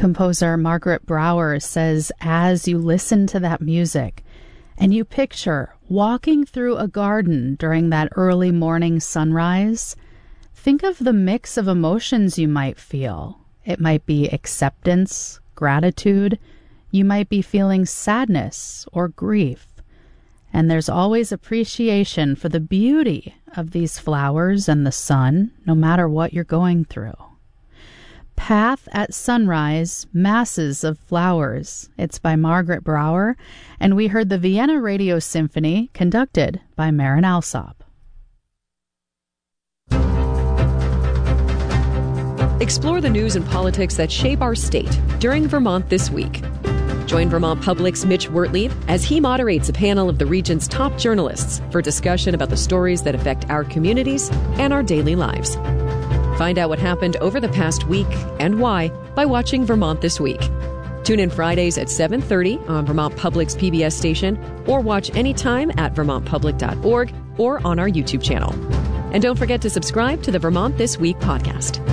Composer Margaret Brower says as you listen to that music and you picture walking through a garden during that early morning sunrise, think of the mix of emotions you might feel. It might be acceptance, gratitude. You might be feeling sadness or grief. And there's always appreciation for the beauty of these flowers and the sun, no matter what you're going through. Path at Sunrise, Masses of Flowers. It's by Margaret Brower, and we heard the Vienna Radio Symphony conducted by Marin Alsop. Explore the news and politics that shape our state during Vermont This Week. Join Vermont Public's Mitch Wertley as he moderates a panel of the region's top journalists for discussion about the stories that affect our communities and our daily lives. Find out what happened over the past week and why by watching Vermont This Week. Tune in Fridays at 7:30 on Vermont Public's PBS station, or watch anytime at vermontpublic.org or on our YouTube channel. And don't forget to subscribe to the Vermont This Week podcast.